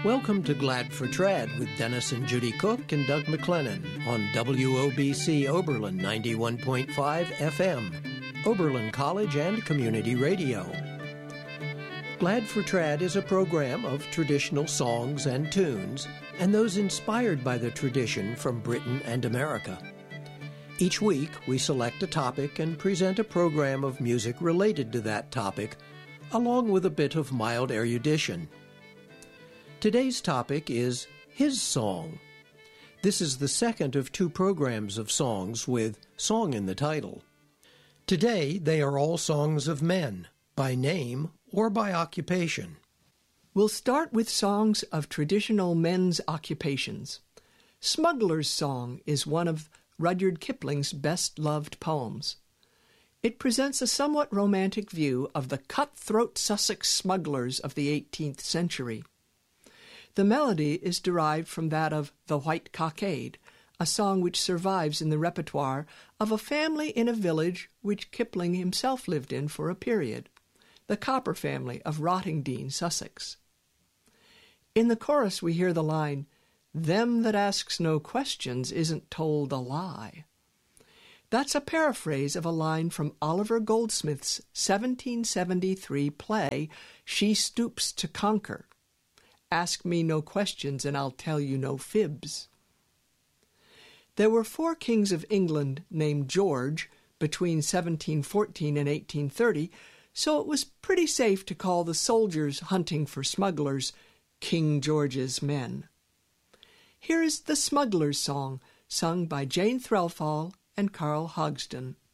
Welcome to Glad for Trad with Dennis and Judy Cook and Doug McLennan on WOBC Oberlin 91.5 FM, Oberlin College and Community Radio. Glad for Trad is a program of traditional songs and tunes and those inspired by the tradition from Britain and America. Each week, we select a topic and present a program of music related to that topic, along with a bit of mild erudition. Today's topic is His Song. This is the second of two programs of songs with song in the title. Today, they are all songs of men, by name or by occupation. We'll start with songs of traditional men's occupations. Smuggler's Song is one of Rudyard Kipling's best-loved poems. It presents a somewhat romantic view of the cutthroat Sussex smugglers of the 18th century. The melody is derived from that of The White Cockade, a song which survives in the repertoire of a family in a village which Kipling himself lived in for a period, the Copper family of Rottingdean, Sussex. In the chorus we hear the line, "Them that asks no questions isn't told a lie." That's a paraphrase of a line from Oliver Goldsmith's 1773 play, She Stoops to Conquer. Ask me no questions and I'll tell you no fibs. There were 4 kings of England named George between 1714 and 1830, so it was pretty safe to call the soldiers hunting for smugglers King George's men. Here is the Smuggler's Song, sung by Jane Threlfall and Carl Hogsden.